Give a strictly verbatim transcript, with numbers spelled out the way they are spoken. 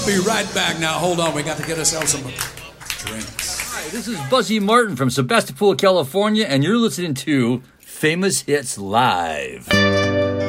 be right back. Now, hold on. We got to get ourselves some drinks. Hi, this is Buzzy Martin from Sebastopol, California, and you're listening to Famous Hits Live.